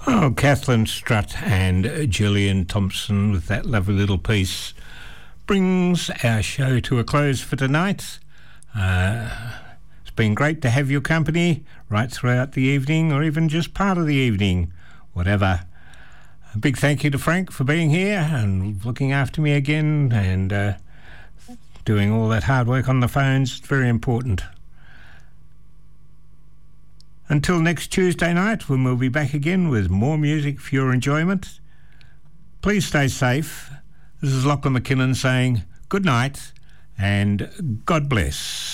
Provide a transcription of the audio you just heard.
Oh, Kathleen Strutt and Gillian Thompson with that lovely little piece brings our show to a close for tonight. It's been great to have your company right throughout the evening, or even just part of the evening, whatever. A big thank you to Frank for being here and looking after me again and doing all that hard work on the phones. It's very important. Until next Tuesday night, when we'll be back again with more music for your enjoyment, please stay safe. This is Lachlan McKinnon saying good night and God bless.